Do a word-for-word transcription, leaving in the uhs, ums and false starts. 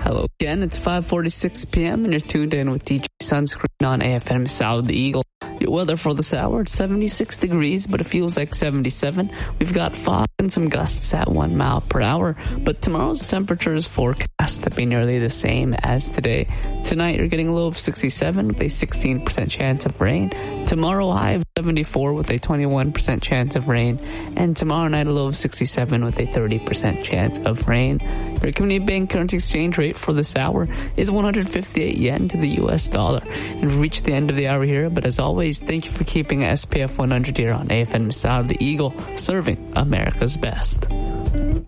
Hello again, it's five forty-six p.m. and you're tuned in with D J Sunscreen on A F M South the Eagle. Your weather for this hour, it's seventy-six degrees, but it feels like seventy-seven. We've got fog and some gusts at one mile per hour, but tomorrow's temperature is forecast to be nearly the same as today. Tonight, you're getting a low of sixty-seven with a sixteen percent chance of rain. Tomorrow, high of seventy-four with a twenty-one percent chance of rain. And tomorrow night, a low of sixty-seven with a thirty percent chance of rain. Your Community Bank currency exchange rate for this hour is one hundred fifty-eight yen to the U S dollar. And we've reached the end of the hour here, but as always, thank you for keeping S P F one hundred here on A F M South the Eagle, serving America's best.